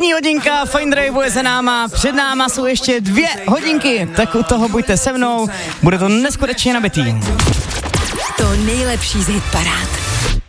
První hodinka Fine Drive je za náma, před náma jsou ještě 2 hodinky, tak u toho buďte se mnou, bude to neskutečně nabitý. To nejlepší z hitparád.